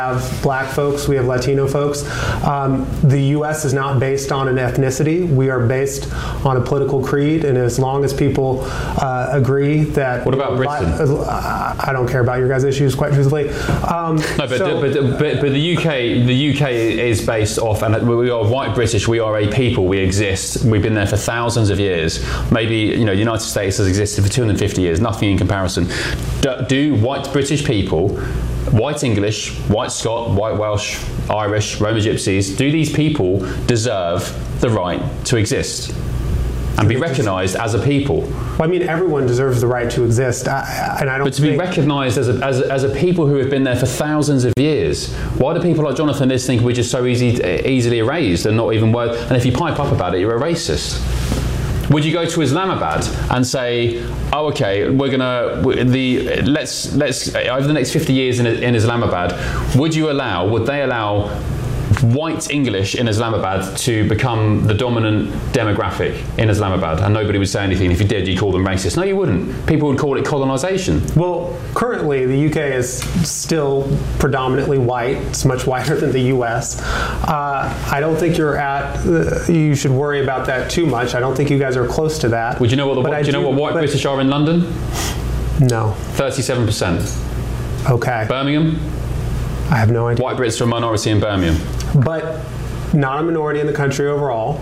have black folks, we have Latino folks. The U.S. is not based on an ethnicity. We are based on a political creed, and as long as people agree that... What about Britain? I don't care about your guys' issues, quite truthfully. No, but the UK is based off, and we are white British, we are a people, we exist, we've been there for thousands of years. Maybe, the United States has existed for 250 years, nothing in comparison. Do white British people, white English, white Scot, white Welsh, Irish, Roma Gypsies, do these people deserve the right to exist and be recognised as a people? Well, I mean, everyone deserves the right to exist, But to be recognised as a people who have been there for thousands of years, why do people like Jonathan Liss think we're just so easily erased and not even worth? And if you pipe up about it, you're a racist. Would you go to Islamabad and say, oh, okay, let's over the next 50 years in Islamabad, would they allow white English in Islamabad to become the dominant demographic in Islamabad, and nobody would say anything? If you did, you'd call them racist. No, you wouldn't. People would call it colonisation. Well, currently the UK is still predominantly white. It's much whiter than the US. I don't think you should worry about that too much. I don't think you guys are close to that. Would you know what white British are in London? No. 37%. Okay. Birmingham? I have no idea. White Brits are a minority in Birmingham. But not a minority in the country overall.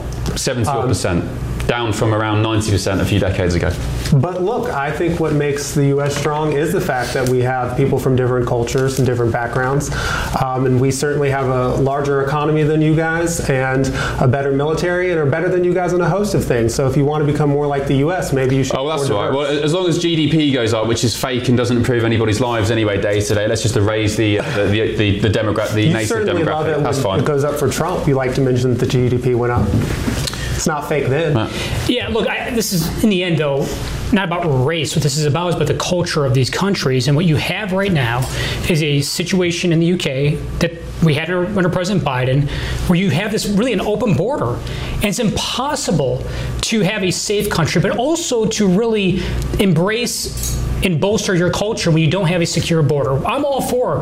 70%, down from around 90% a few decades ago. But look, I think what makes the U.S. strong is the fact that we have people from different cultures and different backgrounds. And we certainly have a larger economy than you guys and a better military and are better than you guys on a host of things. So if you want to become more like the U.S., maybe you should... Oh, well, that's right. Well, as long as GDP goes up, which is fake and doesn't improve anybody's lives anyway day to day, let's just erase the native demographic. That's fine. It goes up for Trump. You like to mention that the GDP went up. It's not fake then. Yeah, look, this is, in the end, though, not about race. What this is about the culture of these countries. And what you have right now is a situation in the UK that we had under President Biden, where you have this really an open border. And it's impossible to have a safe country, but also to really embrace and bolster your culture when you don't have a secure border. I'm all for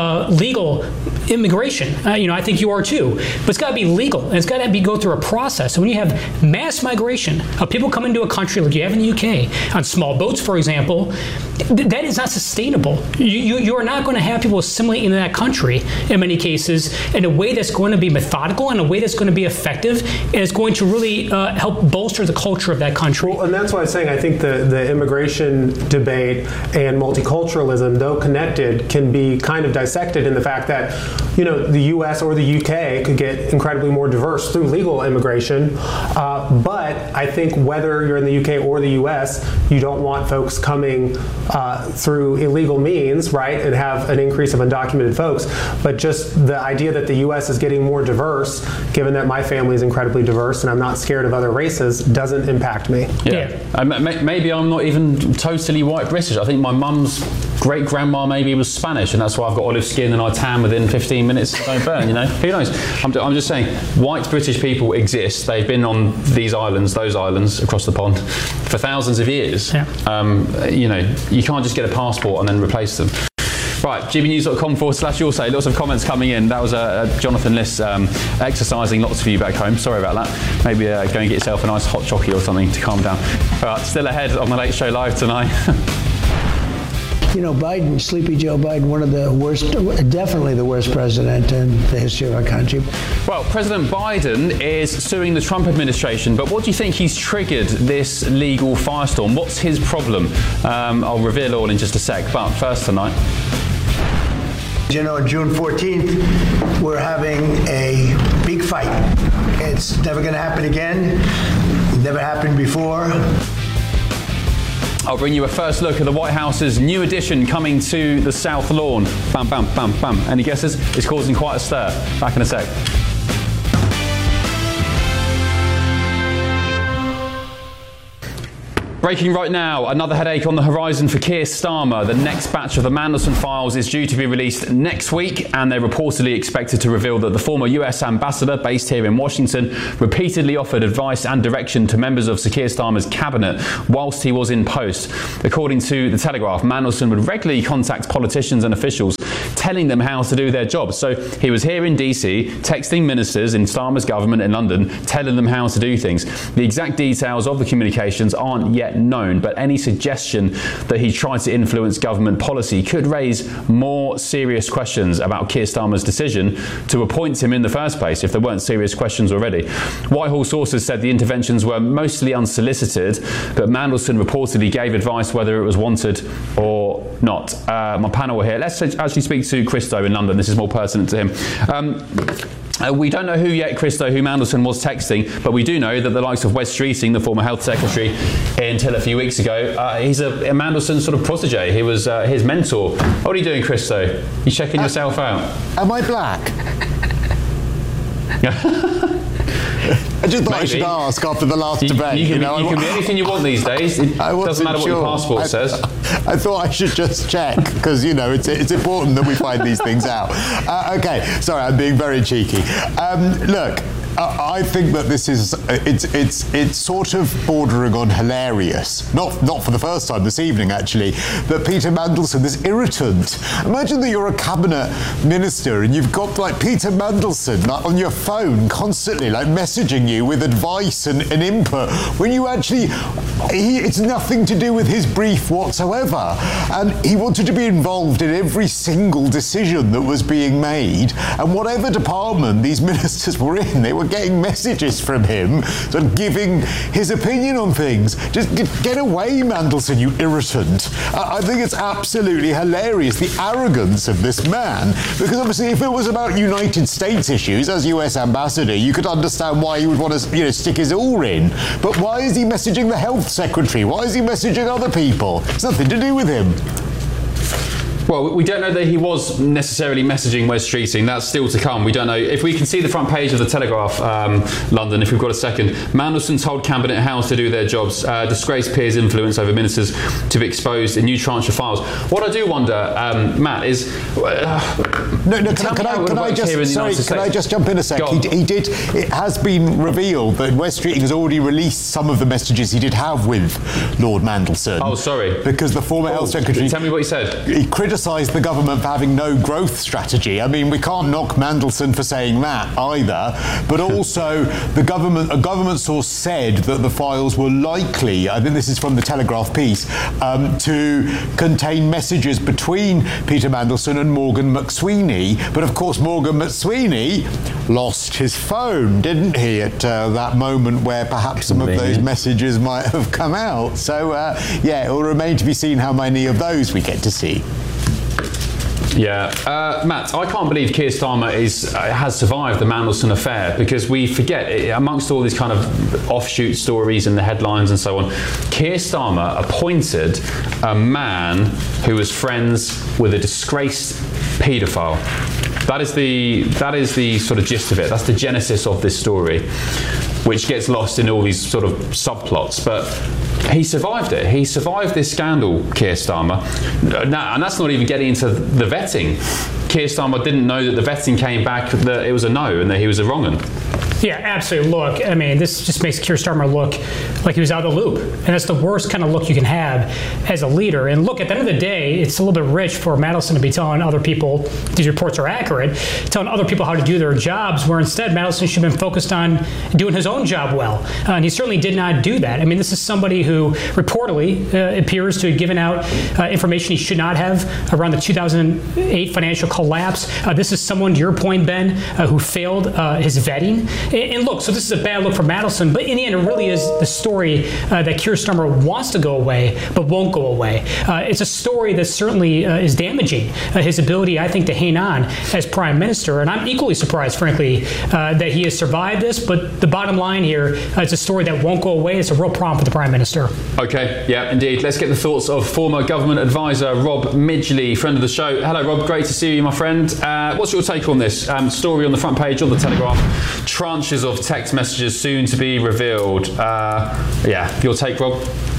legal immigration. I think you are too. But it's got to be legal, and it's got to go through a process. And when you have mass migration of people coming into a country like you have in the UK, on small boats, for example, that is not sustainable. You are not going to have people assimilate into that country in many cases in a way that's going to be methodical, in a way that's going to be effective, and it's going to really help bolster the culture of that country. Well, and that's why I'm saying I think the immigration debate and multiculturalism, though connected, can be kind of dissected in the fact that, the U.S. or the UK could get incredibly more diverse through legal immigration. But I think whether you're in the UK or the U.S., you don't want folks coming through illegal means, right, and have an increase of undocumented folks. But just the idea that the U.S. is getting more diverse, given that my family is incredibly diverse and I'm not scared of other races, doesn't impact me. Yeah. Maybe I'm not even totally white British. I think my mum's great-grandma maybe was Spanish, and that's why I've got olive skin and I tan within 15 minutes and don't burn, Who knows? I'm just saying, white British people exist. They've been on those islands across the pond for thousands of years. Yeah. You can't just get a passport and then replace them. Right, gbnews.com/yoursay. Lots of comments coming in. That was Jonathan Liss exercising lots of you back home. Sorry about that. Maybe go and get yourself a nice hot chocolate or something to calm down. All right, still ahead on the Late Show Live tonight. Biden, Sleepy Joe Biden, one of the worst, definitely the worst president in the history of our country. Well, President Biden is suing the Trump administration, but what do you think he's triggered this legal firestorm? What's his problem? I'll reveal all in just a sec, but first tonight. June 14th, we're having a big fight. It's never going to happen again. Never happened before. I'll bring you a first look at the White House's new addition coming to the South Lawn. Bam, bam, bam, bam. Any guesses? It's causing quite a stir. Back in a sec. Breaking right now, another headache on the horizon for Keir Starmer. The next batch of the Mandelson files is due to be released next week, and they're reportedly expected to reveal that the former US ambassador based here in Washington repeatedly offered advice and direction to members of Sir Keir Starmer's cabinet whilst he was in post. According to The Telegraph, Mandelson would regularly contact politicians and officials telling them how to do their jobs. So he was here in DC, texting ministers in Starmer's government in London, telling them how to do things. The exact details of the communications aren't yet known, but any suggestion that he tried to influence government policy could raise more serious questions about Keir Starmer's decision to appoint him in the first place, if there weren't serious questions already. Whitehall sources said the interventions were mostly unsolicited, but Mandelson reportedly gave advice whether it was wanted or not. My panel here, let's actually speak to Christo in London. This is more pertinent to him. We don't know who Mandelson was texting, but we do know that the likes of Wes Streeting, the former health secretary, until a few weeks ago, he's a Mandelson sort of protege. He was his mentor. What are you doing, Christo? You checking yourself out? Am I black? I just thought I should ask after the last debate. You can be anything you want these days. It doesn't matter what your passport says. I thought I should just check, because, it's important that we find these things out. Okay, sorry, I'm being very cheeky. Look, I think that this is it's sort of bordering on hilarious. Not for the first time this evening, actually, that Peter Mandelson, this irritant. Imagine that you're a cabinet minister and you've got Peter Mandelson on your phone constantly, messaging you with advice and input, when you actually it's nothing to do with his brief whatsoever, and he wanted to be involved in every single decision that was being made, and whatever department these ministers were in, they were getting messages from him, sort of giving his opinion on things. Just get away, Mandelson, you irritant. I think it's absolutely hilarious, the arrogance of this man, because obviously if it was about United States issues, as US ambassador, you could understand why he would want to stick his oar in. But why is he messaging the health secretary? Why is he messaging other people? It's nothing to do with him. Well, we don't know that he was necessarily messaging Wes Streeting. That's still to come. We don't know. If we can see the front page of the Telegraph, London, if we've got a second. Mandelson told Cabinet House to do their jobs. Disgraced peers' influence over ministers to be exposed in new tranche of files. What I do wonder, Matt, is... Can I just jump in a sec? It has been revealed that Wes Streeting has already released some of the messages he did have with Lord Mandelson. Oh, sorry. Because the former health secretary... Tell me what he said. He criticised the government for having no growth strategy. I mean, we can't knock Mandelson for saying that either, but also a government source said that the files were likely, I think this is from the Telegraph piece, to contain messages between Peter Mandelson and Morgan McSweeney, but of course Morgan McSweeney lost his phone, didn't he, at that moment where perhaps some of those messages might have come out. So it will remain to be seen how many of those we get to see. Yeah, Matt, I can't believe Keir Starmer has survived the Mandelson affair, because we forget, amongst all these kind of offshoot stories and the headlines and so on, Keir Starmer appointed a man who was friends with a disgraced paedophile. That is the sort of gist of it. That's the genesis of this story, which gets lost in all these sort of subplots. But he survived it. He survived this scandal, Keir Starmer. Now, and that's not even getting into the vetting. Keir Starmer didn't know that the vetting came back that it was a no and that he was a wrong 'un. Yeah, absolutely. Look, I mean, this just makes Keir Starmer look like he was out of the loop. And that's the worst kind of look you can have as a leader. And look, at the end of the day, it's a little bit rich for Mandelson to be telling other people these reports are accurate, telling other people how to do their jobs, where instead Mandelson should have been focused on doing his own job well. And he certainly did not do that. I mean, this is somebody who reportedly appears to have given out information he should not have around the 2008 financial collapse. This is someone, to your point, Ben, who failed his vetting. And look, so this is a bad look for Mandelson, but in the end, it really is the story that Keir Starmer wants to go away, but won't go away. It's a story that certainly is damaging his ability, I think, to hang on as Prime Minister. And I'm equally surprised, frankly, that he has survived this. But the bottom line here, it's a story that won't go away. It's a real problem for the Prime Minister. Okay, yeah, indeed. Let's get the thoughts of former government advisor Rob Midgley, friend of the show. Hello, Rob. Great to see you, my friend. What's your take on this story on the front page of the Telegraph? Tranches of text messages soon to be revealed. Yeah, your take, Rob?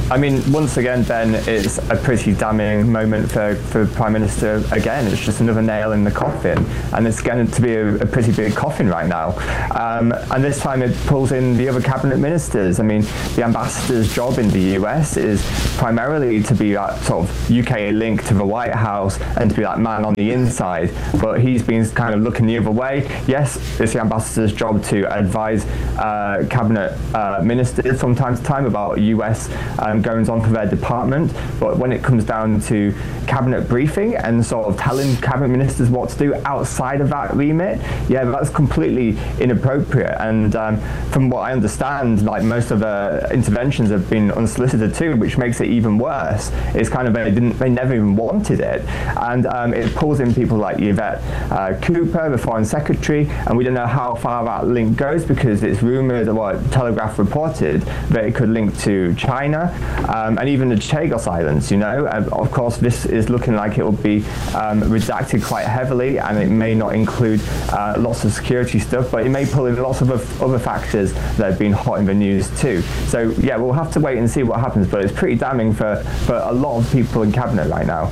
I mean, once again, Ben, it's a pretty damning moment for the Prime Minister. Again, it's just another nail in the coffin, and it's going to be a pretty big coffin right now. And this time it pulls in the other cabinet ministers. I mean, the ambassador's job in the US is primarily to be that sort of UK link to the White House and to be that man on the inside, but he's been kind of looking the other way. Yes, it's the ambassador's job to advise cabinet ministers from time to time about US goings on for their department, but when it comes down to cabinet briefing and sort of telling cabinet ministers what to do outside of that remit, yeah, that's completely inappropriate. And from what I understand, like, most of the interventions have been unsolicited too, which makes it even worse. It's kind of they never even wanted it, and it pulls in people like Yvette Cooper, the Foreign Secretary, and we don't know how far that link goes, because it's rumoured, or what Telegraph reported, that it could link to China, and even the Chagos Islands, you know. Of course, this is looking like it will be redacted quite heavily, and it may not include lots of security stuff, but it may pull in lots of other factors that have been hot in the news too. So yeah, we'll have to wait and see what happens, but it's pretty damning for a lot of people in cabinet right now.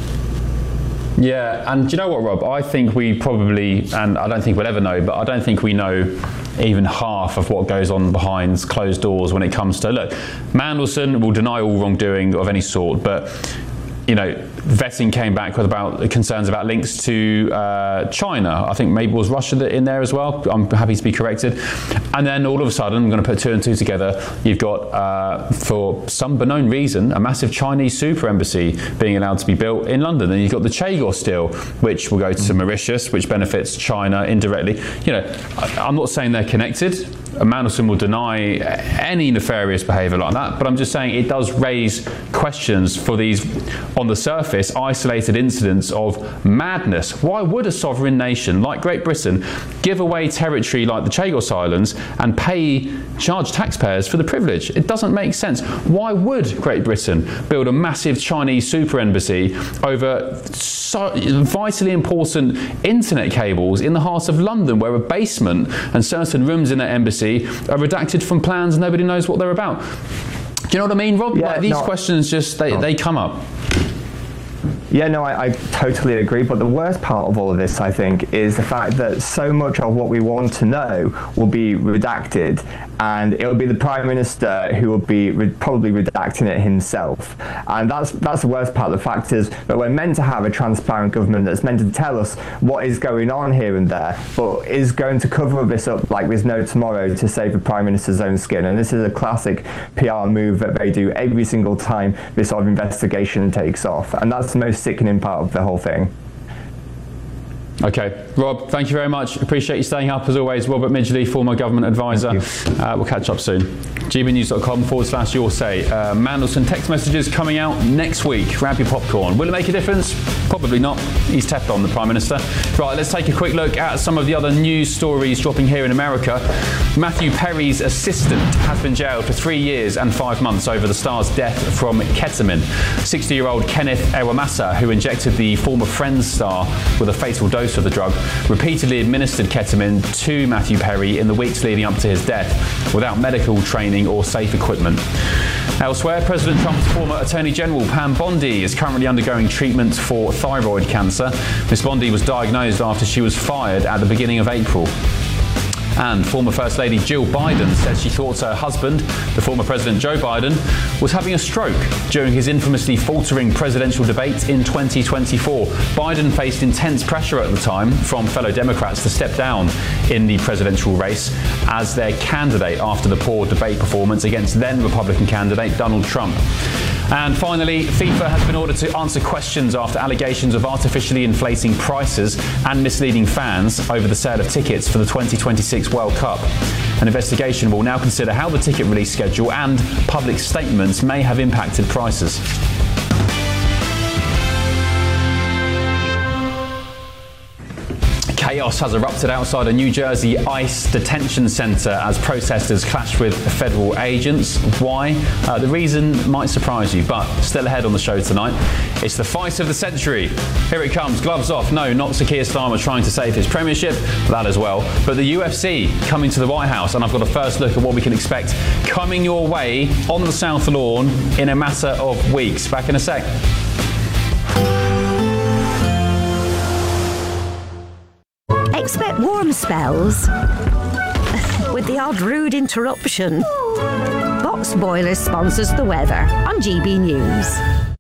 Yeah, and do you know what, Rob? I think we probably, and I don't think we'll ever know, but I don't think we know even half of what goes on behind closed doors when it comes to, look, Mandelson will deny all wrongdoing of any sort, but, you know, vetting came back with about concerns about links to China. I think maybe was Russia in there as well. I'm happy to be corrected. And then all of a sudden, I'm going to put two and two together. You've got, for some unknown reason, a massive Chinese super embassy being allowed to be built in London. And you've got the Chagos deal, which will go to Mauritius, which benefits China indirectly. You know, I'm not saying they're connected. Mandelson will deny any nefarious behaviour like that, but I'm just saying it does raise questions for these, on the surface, isolated incidents of madness. Why would a sovereign nation like Great Britain give away territory like the Chagos Islands and charge taxpayers for the privilege? It doesn't make sense. Why would Great Britain build a massive Chinese super embassy over so vitally important internet cables in the heart of London, where a basement and certain rooms in that embassy are redacted from plans and nobody knows what they're about? Do you know what I mean, Rob? Yeah, like, these questions just, they come up. Yeah, no, I totally agree. But the worst part of all of this, I think, is the fact that so much of what we want to know will be redacted, and it will be the Prime Minister who will be probably redacting it himself. And that's the worst part. The fact is that we're meant to have a transparent government that's meant to tell us what is going on here and there, but is going to cover this up like there's no tomorrow to save the Prime Minister's own skin. And this is a classic PR move that they do every single time this sort of investigation takes off. And that's the most sickening part of the whole thing. Okay, Rob, thank you very much. Appreciate you staying up as always. Robert Midgley, former government advisor. We'll catch up soon. gbnews.com/your say. Mandelson text messages coming out next week. Grab your popcorn. Will it make a difference? Probably not. He's Teflon, the Prime Minister. Right, let's take a quick look at some of the other news stories dropping here in America. Matthew Perry's assistant has been jailed for 3 years and 5 months over the star's death from ketamine. 60-year-old Kenneth Ewamasa, who injected the former Friends star with a fatal dose of the drug, repeatedly administered ketamine to Matthew Perry in the weeks leading up to his death without medical training or safe equipment. Elsewhere, President Trump's former Attorney General Pam Bondi is currently undergoing treatment for thyroid cancer. Ms. Bondi was diagnosed after she was fired at the beginning of April. And former First Lady Jill Biden said she thought her husband, the former President Joe Biden, was having a stroke during his infamously faltering presidential debate in 2024. Biden faced intense pressure at the time from fellow Democrats to step down in the presidential race as their candidate after the poor debate performance against then Republican candidate Donald Trump. And finally, FIFA has been ordered to answer questions after allegations of artificially inflating prices and misleading fans over the sale of tickets for the 2026 World Cup. An investigation will now consider how the ticket release schedule and public statements may have impacted prices. Chaos has erupted outside a New Jersey ICE detention center as protesters clash with federal agents. Why? The reason might surprise you, but still ahead on the show tonight, it's the fight of the century. Here it comes, gloves off. No, not Sir Keir Starmer trying to save his premiership, that as well, but the UFC coming to the White House, and I've got a first look at what we can expect coming your way on the South Lawn in a matter of weeks. Back in a sec. Expect warm spells with the odd rude interruption. Box Boilers sponsors the weather on GB News.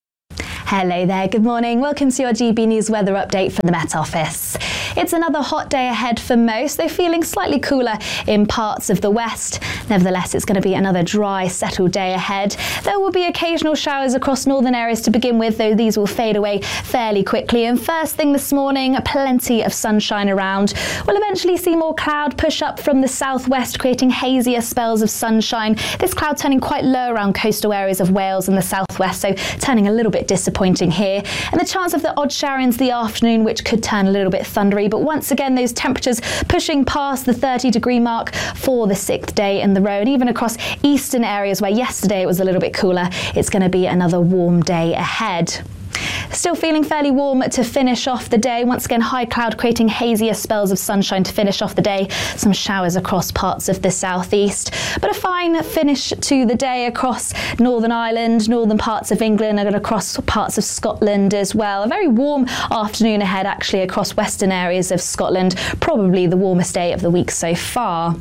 Hello there, good morning. Welcome to your GB News weather update from the Met Office. It's another hot day ahead for most, though feeling slightly cooler in parts of the west. Nevertheless, it's going to be another dry, settled day ahead. There will be occasional showers across northern areas to begin with, though these will fade away fairly quickly. And first thing this morning, plenty of sunshine around. We'll eventually see more cloud push up from the southwest, creating hazier spells of sunshine. This cloud turning quite low around coastal areas of Wales and the southwest, so turning a little bit disappointing here. And the chance of the odd shower into the afternoon, which could turn a little bit thundery. But once again, those temperatures pushing past the 30-degree mark for the 6th day in the row. And even across eastern areas where yesterday it was a little bit cooler, it's going to be another warm day ahead. Still feeling fairly warm to finish off the day. Once again, high cloud creating hazier spells of sunshine to finish off the day. Some showers across parts of the southeast. But a fine finish to the day across Northern Ireland, northern parts of England, and across parts of Scotland as well. A very warm afternoon ahead actually across western areas of Scotland. Probably the warmest day of the week so far.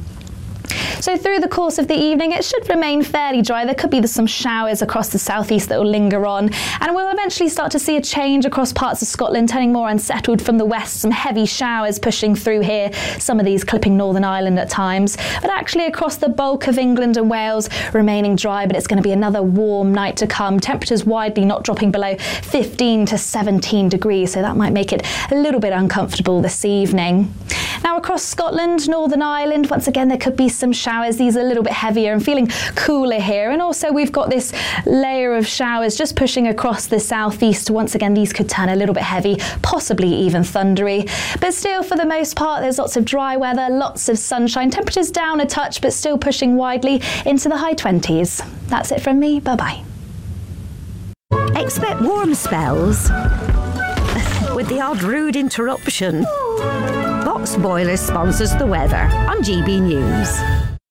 So through the course of the evening, it should remain fairly dry. There could be some showers across the southeast that will linger on, and we'll eventually start to see a change across parts of Scotland, turning more unsettled from the west. Some heavy showers pushing through here, some of these clipping Northern Ireland at times, but actually across the bulk of England and Wales remaining dry. But it's going to be another warm night to come. Temperatures widely not dropping below 15 to 17 degrees, so that might make it a little bit uncomfortable this evening. Now across Scotland, Northern Ireland, once again there could be some showers. These are a little bit heavier and feeling cooler here. And also we've got this layer of showers just pushing across the southeast. Once again, these could turn a little bit heavy, possibly even thundery. But still, for the most part, there's lots of dry weather, lots of sunshine. Temperatures down a touch, but still pushing widely into the high 20s. That's it from me. Bye-bye. Expect warm spells with the odd rude interruption. Box Boilers sponsors the weather on GB News.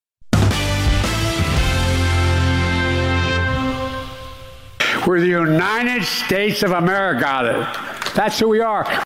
We're the United States of America. That's who we are.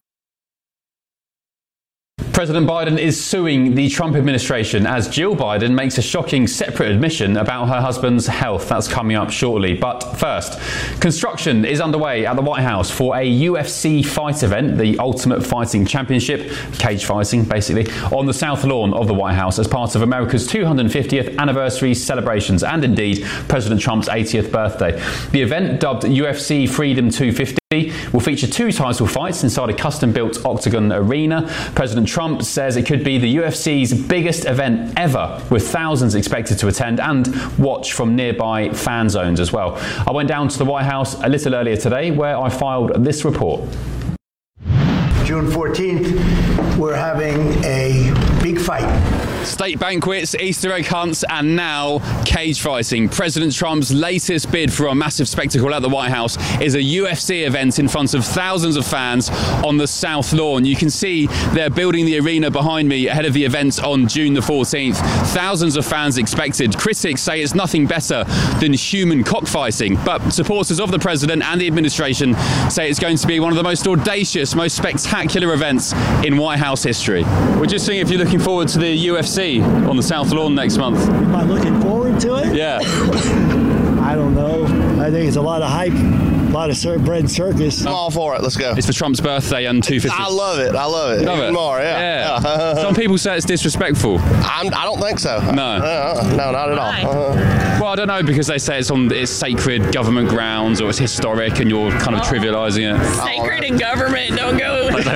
President Biden is suing the Trump administration as Jill Biden makes a shocking separate admission about her husband's health. That's coming up shortly. But first, construction is underway at the White House for a UFC fight event, the Ultimate Fighting Championship, cage fighting basically, on the South Lawn of the White House as part of America's 250th anniversary celebrations and indeed President Trump's 80th birthday. The event, dubbed UFC Freedom 250, will feature two title fights inside a custom-built octagon arena. President Trump says it could be the UFC's biggest event ever, with thousands expected to attend and watch from nearby fan zones as well. I went down to the White House a little earlier today where I filed this report. June 14th, we're having a big fight. State banquets, Easter egg hunts, and now cage fighting. President Trump's latest bid for a massive spectacle at the White House is a UFC event in front of thousands of fans on the South Lawn. You can see they're building the arena behind me ahead of the event on June the 14th. Thousands of fans expected. Critics say it's nothing better than human cockfighting, but supporters of the president and the administration say it's going to be one of the most audacious, most spectacular events in White House history. We're just seeing if you're looking forward to the UFC on the South Lawn next month. Am I looking forward to it? Yeah. I don't know. I think it's a lot of hype, a lot of bread and circus. I'm all for it. Let's go. It's for Trump's birthday and 250. I love it. I love it. Love Even it. more, yeah. Some people say it's disrespectful. I don't think so. No. No, not at all. Well, I don't know, because they say it's sacred government grounds or it's historic and you're kind of trivializing it. Sacred and government, don't go. Sacred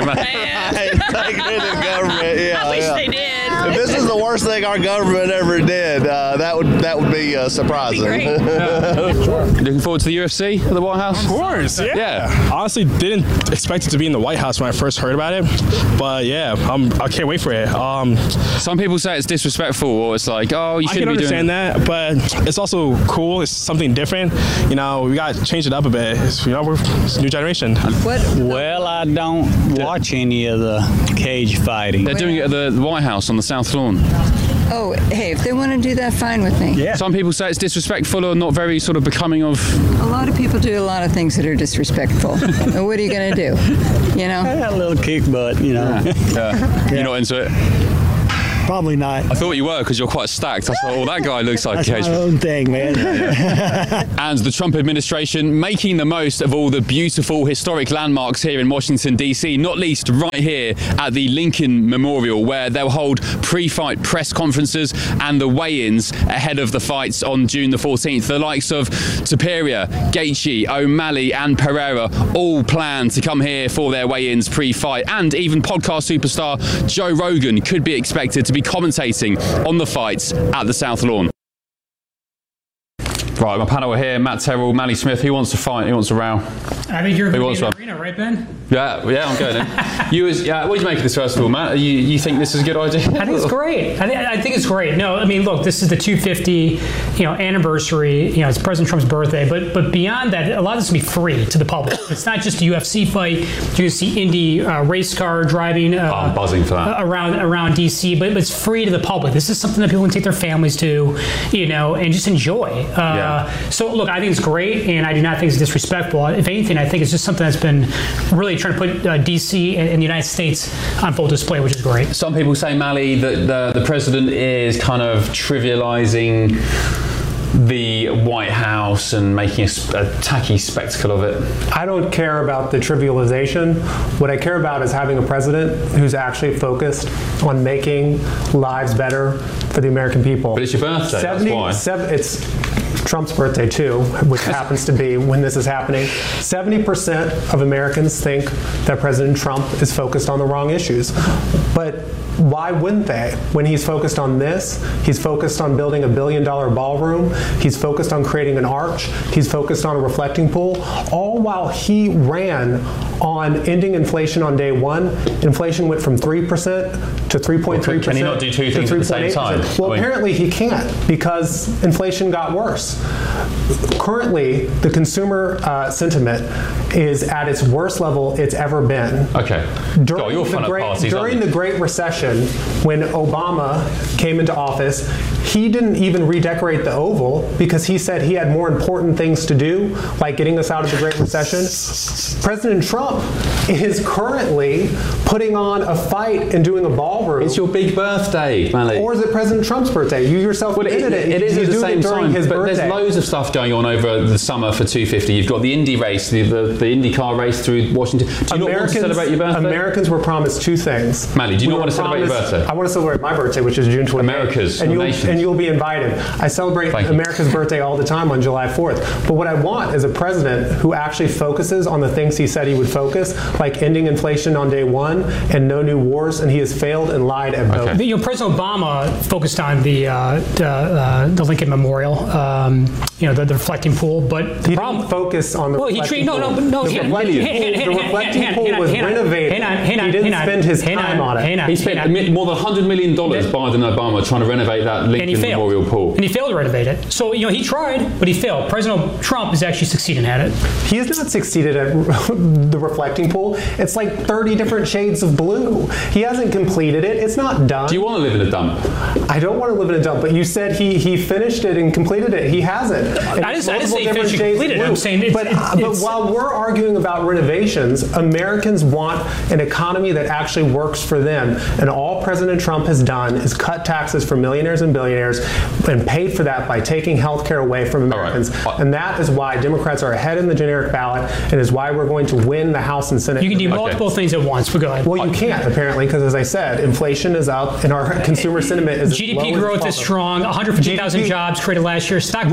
and government, yeah. I wish they did. If this is the worst thing our government ever did, that would be surprising. Looking forward to the UFC at the White House? Of course, yeah. Honestly, didn't expect it to be in the White House when I first heard about it, but yeah, I can't wait for it. Some people say it's disrespectful, or it's like, oh, you shouldn't be doing it. I can understand that, but it's also cool. It's something different. You know, we got to change it up a bit. It's a new generation. Well, I don't watch any of the cage fighting. They're doing it at the White House on the South Lawn. Oh, hey, if they want to do that, fine with me. Yeah. Some people say it's disrespectful or not very sort of becoming of... A lot of people do a lot of things that are disrespectful. And what are you going to do? You know? I got a little kick butt, you know. Yeah. You're not into it? Probably not. I thought you were because you're quite stacked. I thought, oh, that guy looks like That's my own thing, man. And the Trump administration making the most of all the beautiful historic landmarks here in Washington, D.C., not least right here at the Lincoln Memorial, where they'll hold pre-fight press conferences and the weigh-ins ahead of the fights on June the 14th. The likes of Superior, Gaethje, O'Malley and Pereira all plan to come here for their weigh-ins pre-fight. And even podcast superstar Joe Rogan could be expected to be commentating on the fights at the South Lawn. Right, my panel are here. Matt Terrell, Mally Smith. Who wants to fight? Who wants a row? I think you're going to be in the arena, right, Ben? Yeah, I'm going in. What do you make of this, first of all, Matt? You think this is a good idea? I think it's great. I think it's great. No, I mean, look, this is the 250, anniversary. It's President Trump's birthday, but beyond that, a lot of this will be free to the public. It's not just a UFC fight. You can see Indy race car driving. I'm buzzing for that. Around DC, but it's free to the public. This is something that people can take their families to, and just enjoy. So look, I think it's great, and I do not think it's disrespectful. If anything, I think it's just something that's been really trying to put DC and the United States on full display, which is great. Some people say, Mally, that the president is kind of trivializing the White House and making a tacky spectacle of it. I don't care about the trivialization. What I care about is having a president who's actually focused on making lives better for the American people. But it's your birthday, that's why. It's Trump's birthday too, which happens to be when this is happening. 70% of Americans think that President Trump is focused on the wrong issues. But why wouldn't they? When he's focused on this, he's focused on building $1 billion ballroom, he's focused on creating an arch, he's focused on a reflecting pool, all while he ran on ending inflation on day one. Inflation went from 3% to 3.3%. Can he not do two things at the same time? Well, apparently he can't, because inflation got worse. Currently, the consumer sentiment is at its worst level it's ever been. Okay. During the Great Recession, when Obama came into office, he didn't even redecorate the Oval because he said he had more important things to do, like getting us out of the Great Recession. President Trump is currently putting on a fight and doing a ballroom. It's your big birthday, Mally. Or is it President Trump's birthday? You yourself admitted it. It is at the same time, his but birthday. there's loads of stuff going on over the summer for 250. You've got the Indy race, the IndyCar race through Washington. Do you not want to celebrate your birthday? Americans were promised two things. Mally, do you not want to celebrate your birthday? I want to celebrate my birthday, which is June 28th. America's, and you'll be invited. I celebrate America's birthday all the time on July 4th. But what I want is a president who actually focuses on the things he said he would focus, like ending inflation on day one and no new wars, and he has failed and lied at both. President Obama focused on the Lincoln Memorial, the reflecting pool, but the problem didn't focus on the reflecting pool. The reflecting pool was renovated. He didn't spend his time on it. He spent more than $100 million, Biden and Obama, trying to renovate that Lincoln Memorial pool. And he failed to renovate it. So, he tried, but he failed. President Trump is actually succeeding at it. He has not succeeded at the reflecting pool. It's like 30 different shades of blue. He hasn't completed it. It's not done. Do you want to live in a dump? I don't want to live in a dump, but you said he finished it and completed it. He hasn't. I didn't say he finished and completed it. I'm saying but while we're arguing about renovations, Americans want an economy that actually works for them. And all President Trump has done is cut taxes for millionaires and billionaires and paid for that by taking health care away from Americans. Right. And that is why Democrats are ahead in the generic ballot and is why we're going to win the House and Senate. You can do multiple things at once, but go ahead. Well, you can't, apparently, because as I said, inflation is up and our consumer sentiment is GDP growth is strong, 150,000 jobs created last year. Stock market has hit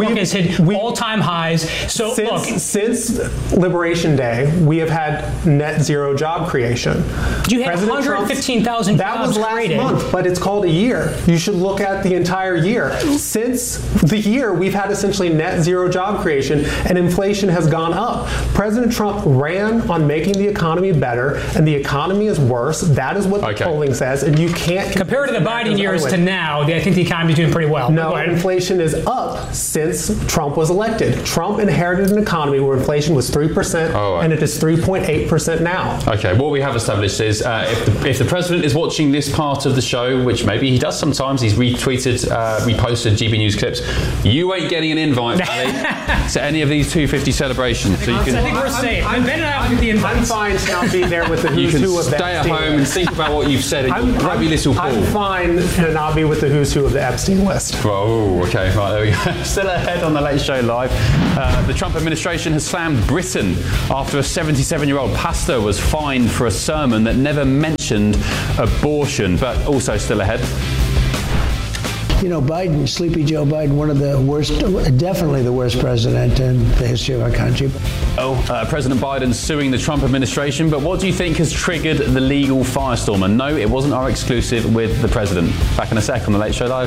posted all-time highs. So since Liberation Day, we have had net zero job creation. You had 115,000 That jobs was last created. month, but it's called a year. You should look at the entire year. Since the year, we've had essentially net zero job creation, and inflation has gone up. President Trump ran on making the economy better, and the economy is worse. That is what the polling says, and you can't compare to the Biden years to now. I think the economy is doing pretty well. No, inflation is up since Trump was elected. Trump inherited an economy where inflation was 3%, and it is 3.8% now. Okay, what we have established is if the president is watching this part of the show, which maybe he does sometimes, he's retweeted, reposted GB News clips, you ain't getting an invite, Ali, to any of these 250 celebrations. So you can, I think we're safe. I'm fine to not be there with the who's who of You can stay at home and think about what you've said and grab your little ball. I'm fine to not be with the who's who of the Epstein list. Oh, okay, right, there we go. Still ahead on the Late Show Live. The Trump administration has slammed Britain after a 77-year-old pastor was fined for a sermon that never mentioned abortion, but also still ahead. You know, Biden, Sleepy Joe Biden, one of the worst, definitely the worst president in the history of our country. President Biden suing the Trump administration, but what do you think has triggered the legal firestorm? And no, it wasn't our exclusive with the president. Back in a sec on the Late Show Live.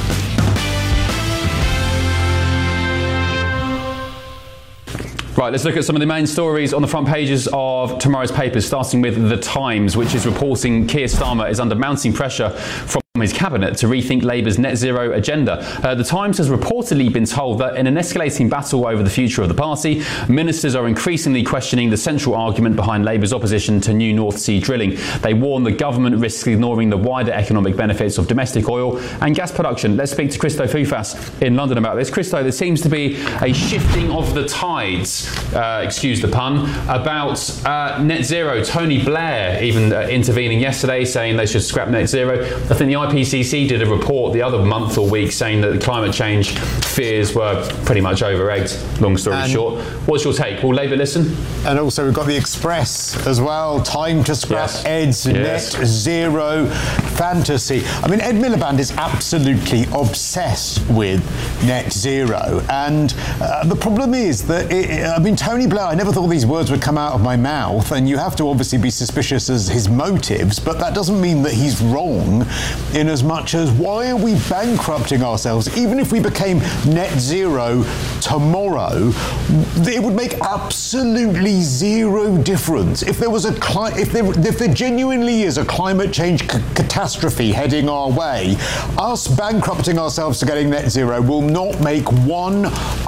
Right, let's look at some of the main stories on the front pages of tomorrow's papers, starting with The Times, which is reporting Keir Starmer is under mounting pressure from his cabinet to rethink Labour's net zero agenda. The Times has reportedly been told that in an escalating battle over the future of the party, ministers are increasingly questioning the central argument behind Labour's opposition to new North Sea drilling. They warn the government risks ignoring the wider economic benefits of domestic oil and gas production. Let's speak to Christo Foufas in London about this. Christo, there seems to be a shifting of the tides, excuse the pun, about net zero. Tony Blair even intervening yesterday saying they should scrap net zero. I think the IPCC did a report the other month or week saying that the climate change fears were pretty much over-egged, long story short. What's your take? Will Labour listen? And also we've got The Express as well. Time to scrap Ed's net zero fantasy. I mean, Ed Miliband is absolutely obsessed with net zero. And the problem is that, Tony Blair, I never thought these words would come out of my mouth, and you have to obviously be suspicious as his motives, but that doesn't mean that he's wrong, in as much as why are we bankrupting ourselves? Even if we became net zero tomorrow, it would make absolutely zero difference. If there was if there genuinely is a climate change catastrophe heading our way, us bankrupting ourselves to getting net zero will not make one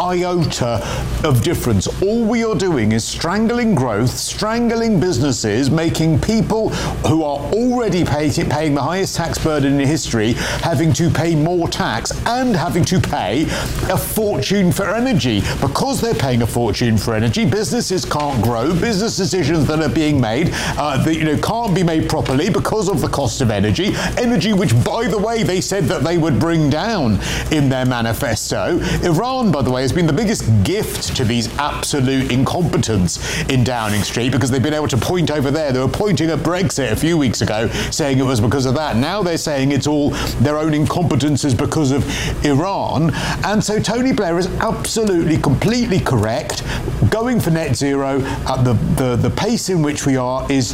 iota of difference. All we are doing is strangling growth, strangling businesses, making people who are already paying the highest tax burden in history having to pay more tax and having to pay a fortune for energy. Because they're paying a fortune for energy, businesses can't grow. Business decisions that are being made can't be made properly because of the cost of energy. Energy which, by the way, they said that they would bring down in their manifesto. Iran, by the way, has been the biggest gift to these absolute incompetents in Downing Street, because they've been able to point over there. They were pointing at Brexit a few weeks ago, saying it was because of that. Now they're saying it's all their own incompetences because of Iran. And so Tony Blair is absolutely, completely correct. Going for net zero at the pace in which we are is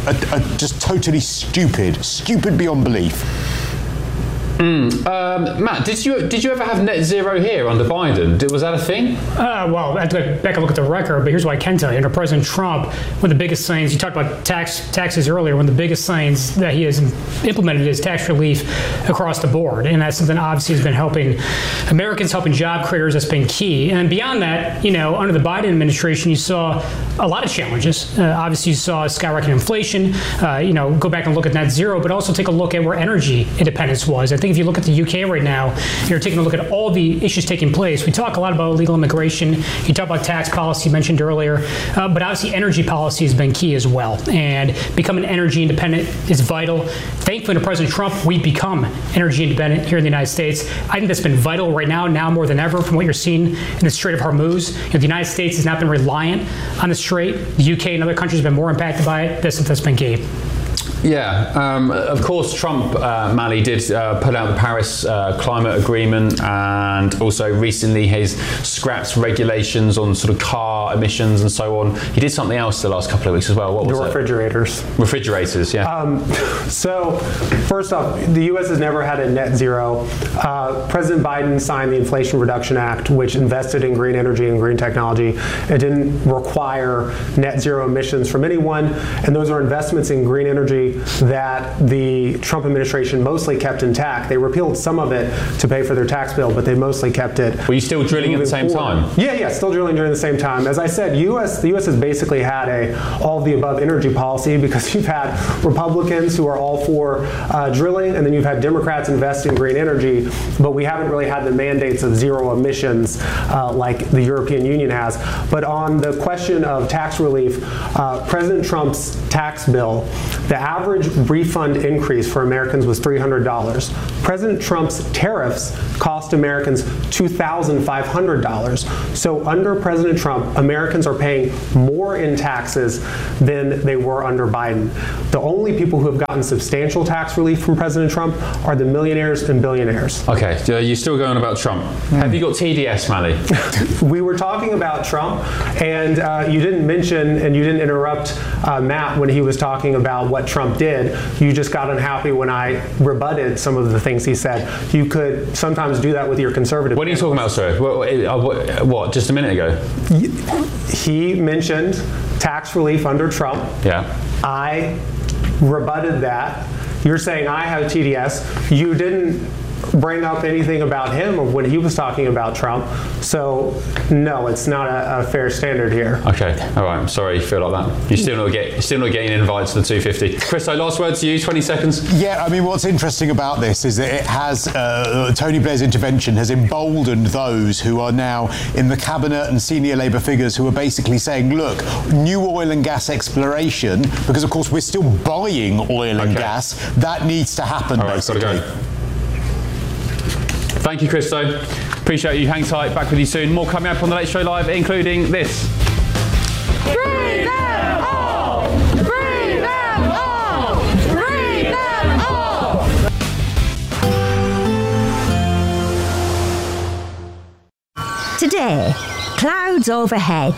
just totally stupid beyond belief. Matt, did you ever have net zero here under Biden? Was that a thing? Well, I have to go back and look at the record, but here's what I can tell you. Under President Trump, one of the biggest things, you talked about taxes earlier, one of the biggest things that he has implemented is tax relief across the board. And that's something obviously has been helping Americans, helping job creators. That's been key. And beyond that, under the Biden administration, you saw a lot of challenges. Obviously, you saw skyrocketing inflation. Go back and look at net zero, but also take a look at where energy independence was. I think if you look at the UK right now, you're taking a look at all the issues taking place. We talk a lot about illegal immigration. You talk about tax policy mentioned earlier, but obviously energy policy has been key as well. And becoming energy independent is vital. Thankfully, to President Trump, we've become energy independent here in the United States. I think that's been vital right now more than ever, from what you're seeing in the Strait of Hormuz. The United States has not been reliant on the Strait. The UK and other countries have been more impacted by it. That's been key. Yeah, of course, Trump, Mali, did put out the Paris climate agreement, and also recently has scrapped regulations on sort of car emissions and so on. He did something else the last couple of weeks as well. What was it? Refrigerators. Refrigerators, yeah. So, first off, the U.S. has never had a net zero. President Biden signed the Inflation Reduction Act, which invested in green energy and green technology. It didn't require net zero emissions from anyone, and those are investments in green energy that the Trump administration mostly kept intact. They repealed some of it to pay for their tax bill, but they mostly kept it. Were you still drilling at the same time? Yeah, still drilling during the same time. As I said, the U.S. has basically had a all of the above energy policy, because you've had Republicans who are all for drilling, and then you've had Democrats invest in green energy, but we haven't really had the mandates of zero emissions like the European Union has. But on the question of tax relief, President Trump's tax bill, the average refund increase for Americans was $300. President Trump's tariffs cost Americans $2,500. So under President Trump, Americans are paying more in taxes than they were under Biden. The only people who have gotten substantial tax relief from President Trump are the millionaires and billionaires. Okay, you're still going about Trump. Have you got TDS, Mali? We were talking about Trump, and you didn't mention and you didn't interrupt Matt when he was talking about what Trump did. You just got unhappy when I rebutted some of the things he said. You could sometimes do that with your conservative. What are you talking about, sir? What, just a minute ago? He mentioned tax relief under Trump. Yeah. I rebutted that. You're saying I have TDS. You didn't bring up anything about him when he was talking about Trump. So, no, it's not a fair standard here. Okay, all right. I'm sorry you feel like that. You're still not getting invited to the 250. Chris, last word to you, 20 seconds. Yeah, I mean, what's interesting about this is that it has, Tony Blair's intervention has emboldened those who are now in the cabinet and senior Labour figures who are basically saying, look, new oil and gas exploration, because of course we're still buying oil and gas, that needs to happen, all right, basically. Gotta go. Thank you, Christo. Appreciate you. Hang tight. Back with you soon. More coming up on the Late Show Live, including this. Free them all! Free them all! Free them all! Today, clouds overhead.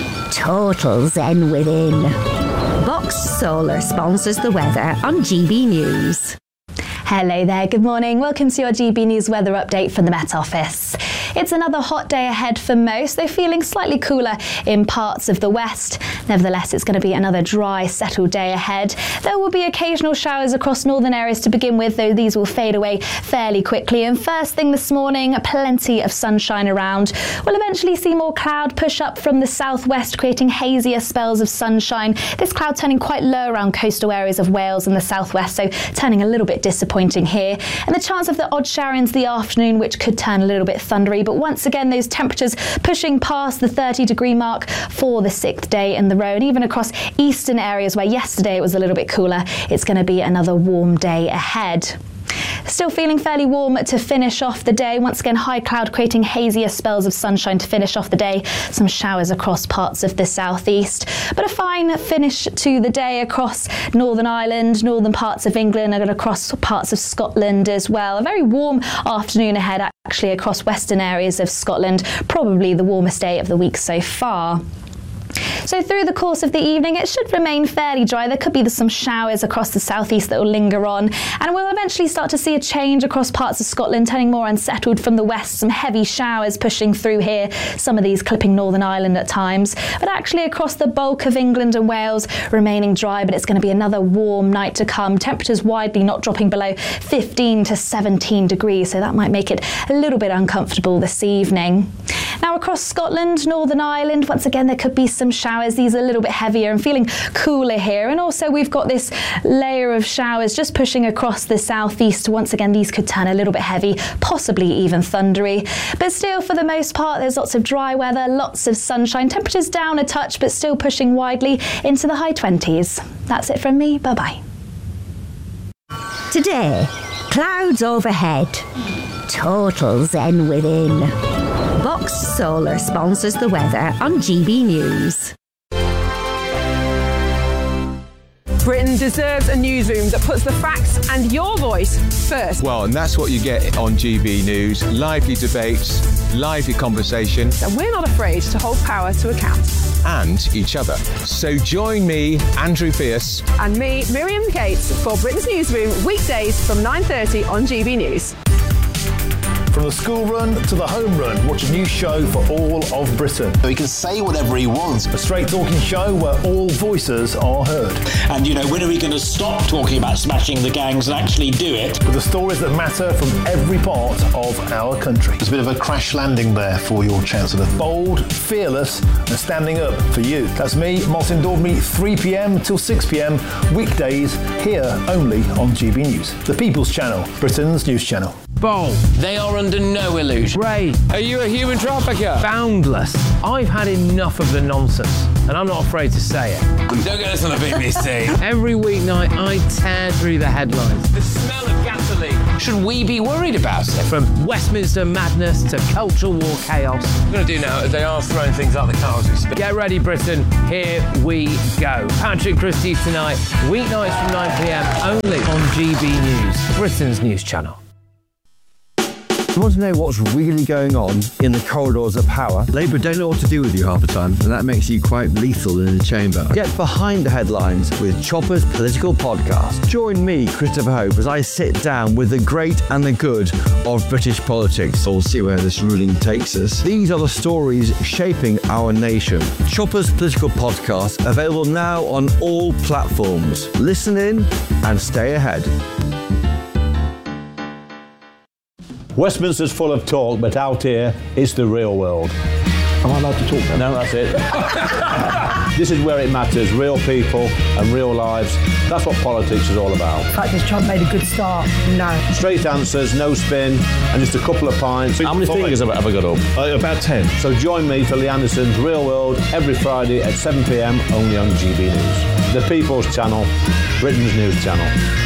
Total zen within. Box Solar sponsors the weather on GB News. Hello there, good morning. Welcome to your GB News weather update from the Met Office. It's another hot day ahead for most, though feeling slightly cooler in parts of the west. Nevertheless, it's going to be another dry, settled day ahead. There will be occasional showers across northern areas to begin with, though these will fade away fairly quickly. And first thing this morning, plenty of sunshine around. We'll eventually see more cloud push up from the southwest, creating hazier spells of sunshine. This cloud turning quite low around coastal areas of Wales and the southwest, so turning a little bit disappointing here. And the chance of the odd shower into the afternoon, which could turn a little bit thundery. But once again, those temperatures pushing past the 30-degree mark for the 6th day in the row. And even across eastern areas where yesterday it was a little bit cooler, it's going to be another warm day ahead. Still feeling fairly warm to finish off the day. Once again, high cloud creating hazier spells of sunshine to finish off the day. Some showers across parts of the southeast. But a fine finish to the day across Northern Ireland, northern parts of England, and across parts of Scotland as well. A very warm afternoon ahead actually across western areas of Scotland. Probably the warmest day of the week so far. So through the course of the evening, it should remain fairly dry. There could be some showers across the southeast that will linger on, and we'll eventually start to see a change across parts of Scotland, turning more unsettled from the west. Some heavy showers pushing through here, some of these clipping Northern Ireland at times, but actually across the bulk of England and Wales remaining dry. But it's going to be another warm night to come. Temperatures widely not dropping below 15 to 17 degrees, so that might make it a little bit uncomfortable this evening. Now across Scotland, Northern Ireland, once again there could be some showers. These are a little bit heavier and feeling cooler here. And also we've got this layer of showers just pushing across the southeast. Once again, these could turn a little bit heavy, possibly even thundery. But still, for the most part, there's lots of dry weather, lots of sunshine. Temperatures down a touch, but still pushing widely into the high 20s. That's it from me. Bye-bye. Today, clouds overhead. Total zen within. Box Solar sponsors the weather on GB News. Britain deserves a newsroom that puts the facts and your voice first. Well, and that's what you get on GB News. Lively debates, lively conversation. And we're not afraid to hold power to account. And each other. So join me, Andrew Pierce. And me, Miriam Gates, for Britain's Newsroom, weekdays from 9:30 on GB News. From the school run to the home run, watch a new show for all of Britain. He can say whatever he wants. A straight talking show where all voices are heard. And, you know, when are we going to stop talking about smashing the gangs and actually do it? With the stories that matter from every part of our country. There's a bit of a crash landing there for your Chancellor. Bold, fearless and standing up for you. That's me, Martin Daubney, 3 p.m. till 6 p.m. weekdays here only on GB News. The People's Channel, Britain's news channel. Bold. They are under no illusion. Ray, are you a human trafficker? Boundless. I've had enough of the nonsense, and I'm not afraid to say it. Don't get this on the BBC. Every weeknight, I tear through the headlines. The smell of gasoline. Should we be worried about it? From Westminster madness to cultural war chaos. What we're going to do now is they are throwing things out the car as we speak. Get ready, Britain. Here we go. Patrick Christie tonight, weeknights from 9 p.m. only on GB News, Britain's news channel. You want to know what's really going on in the corridors of power? Labour don't know what to do with you half the time, and that makes you quite lethal in the chamber. Get behind the headlines with Chopper's Political Podcast. Join me, Christopher Hope, as I sit down with the great and the good of British politics. We'll see where this ruling takes us. These are the stories shaping our nation. Chopper's Political Podcast, available now on all platforms. Listen in and stay ahead. Westminster's full of talk, but out here, it's the real world. Am I allowed to talk now? No, that's it. This is where it matters, real people and real lives. That's what politics is all about. In fact, has Trump made a good start? No. Straight answers, no spin, and just a couple of pints. How many fingers have I got up? About 10. So join me for Lee Anderson's Real World every Friday at 7 p.m. only on GB News. The People's Channel, Britain's news channel.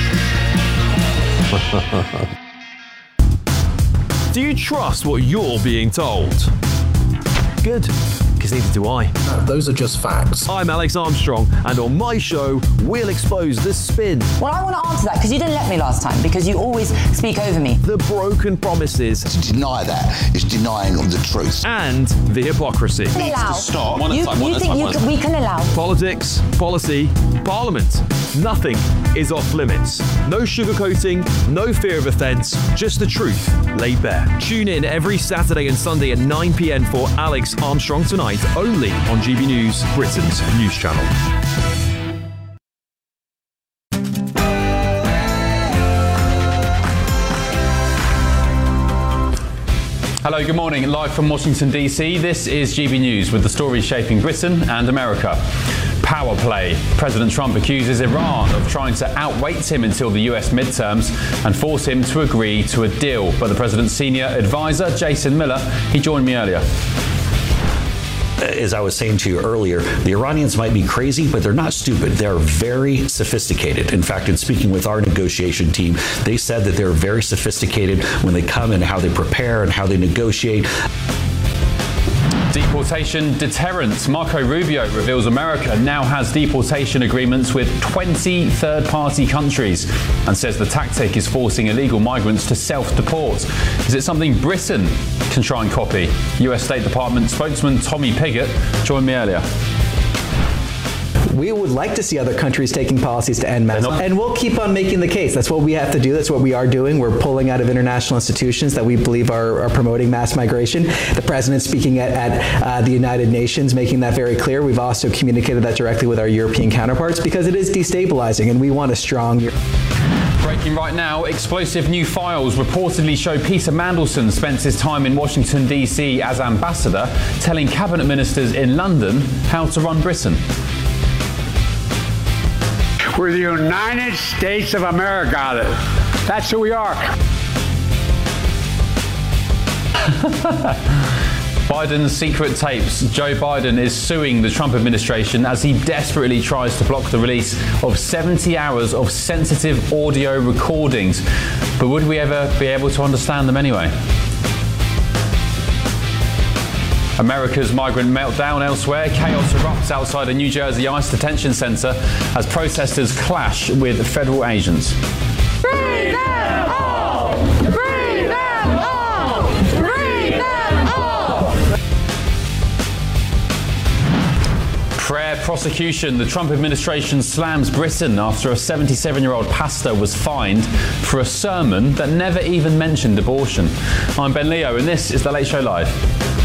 Do you trust what you're being told? Good, because neither do I. No, those are just facts. I'm Alex Armstrong, and on my show, we'll expose the spin. Well, I want to answer that, because you didn't let me last time, because you always speak over me. The broken promises. To deny that is denying the truth. And the hypocrisy. We can allow. Stop. You think we can allow. Politics, policy, parliament. Nothing is off limits. No sugarcoating, no fear of offence, just the truth laid bare. Tune in every Saturday and Sunday at 9 p.m. for Alex Armstrong Tonight, only on GB News, Britain's news channel. Hello, good morning. Live from Washington, D.C., this is GB News with the stories shaping Britain and America. Power play. President Trump accuses Iran of trying to outweight him until the US midterms and force him to agree to a deal. But the president's senior advisor, Jason Miller, he joined me earlier. As I was saying to you earlier, the Iranians might be crazy, but they're not stupid. They're very sophisticated. In fact, in speaking with our negotiation team, they said that they're very sophisticated when they come and how they prepare and how they negotiate. Deportation deterrence. Marco Rubio reveals America now has deportation agreements with 20 third-party countries and says the tactic is forcing illegal migrants to self-deport. Is it something Britain can try and copy? US State Department spokesman Tommy Pigott joined me earlier. We would like to see other countries taking policies to end mass, and we'll keep on making the case. That's what we have to do. That's what we are doing. We're pulling out of international institutions that we believe are promoting mass migration. The president speaking at the United Nations, making that very clear. We've also communicated that directly with our European counterparts because it is destabilizing, and we want a strong Europe. Breaking right now, explosive new files reportedly show Peter Mandelson spent his time in Washington, D.C. as ambassador, telling cabinet ministers in London how to run Britain. We're the United States of America. That's who we are. Biden's secret tapes. Joe Biden is suing the Trump administration as he desperately tries to block the release of 70 hours of sensitive audio recordings. But would we ever be able to understand them anyway? America's migrant meltdown elsewhere. Chaos erupts outside a New Jersey ICE detention center as protesters clash with federal agents. Free them all! Free them all! Free them all! Prayer prosecution. The Trump administration slams Britain after a 77-year-old pastor was fined for a sermon that never even mentioned abortion. I'm Ben Leo, and this is The Late Show Live.